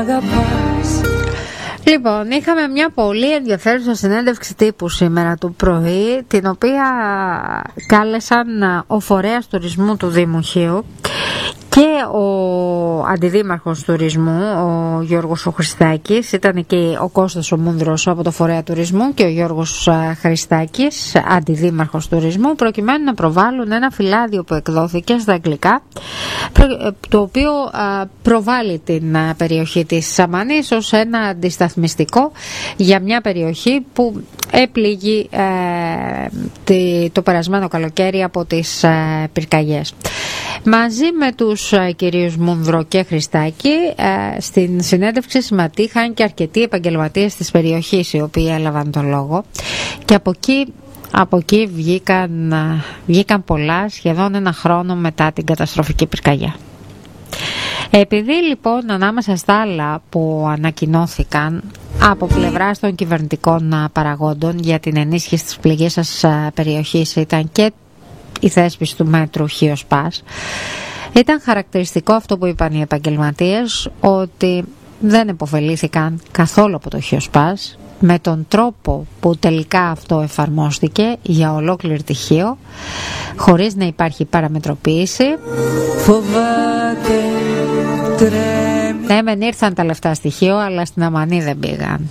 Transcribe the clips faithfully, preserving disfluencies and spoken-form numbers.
Λοιπόν, είχαμε μια πολύ ενδιαφέρουσα συνέντευξη τύπου σήμερα το πρωί, την οποία κάλεσαν ο φορέας τουρισμού του Δήμου Χίου και ο αντιδήμαρχος τουρισμού, ο Γιώργος ο Χριστάκης. Ήταν και ο Κώστας ο Μούνδρος από το φορέα τουρισμού και ο Γιώργος Χριστάκης, αντιδήμαρχος τουρισμού, προκειμένου να προβάλλουν ένα φυλάδιο που εκδόθηκε στα αγγλικά, το οποίο προβάλλει την περιοχή της Σαμανής ως ένα αντισταθμιστικό για μια περιοχή που έπληγε ε, το περασμένο καλοκαίρι από τις ε, πυρκαγιές. Μαζί με τους ε, κυρίους Μούνδρο και Χριστάκη ε, στην συνέντευξη συμμετείχαν και αρκετοί επαγγελματίες της περιοχής, οι οποίοι έλαβαν τον λόγο, και από εκεί Από εκεί βγήκαν, βγήκαν πολλά σχεδόν ένα χρόνο μετά την καταστροφική πυρκαγιά. Επειδή λοιπόν ανάμεσα στα άλλα που ανακοινώθηκαν από πλευράς των κυβερνητικών παραγόντων για την ενίσχυση της πληγής σας περιοχής ήταν και η θέσπιση του μέτρου Χίος-Πας, ήταν χαρακτηριστικό αυτό που είπαν οι επαγγελματίες, ότι δεν επωφελήθηκαν καθόλου από το Χίος-Πας με τον τρόπο που τελικά αυτό εφαρμόστηκε για ολόκληρη τη Χίο, χωρίς να υπάρχει παραμετροποίηση. Φοβάται, τρέμει. Ναι, μεν ήρθαν τα λεφτά στη Χίο, αλλά στην Αμανή δεν πήγαν.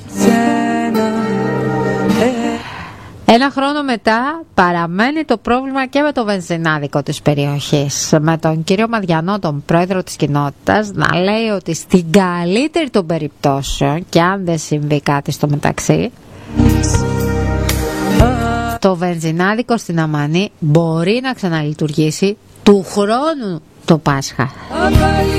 Ένα χρόνο μετά παραμένει το πρόβλημα και με το βενζινάδικο της περιοχής, με τον κύριο Μαδιανό, τον πρόεδρο της κοινότητας, να λέει ότι στην καλύτερη των περιπτώσεων, και αν δεν συμβεί κάτι στο μεταξύ, το βενζινάδικο στην Αμανή μπορεί να ξαναλειτουργήσει του χρόνου το Πάσχα.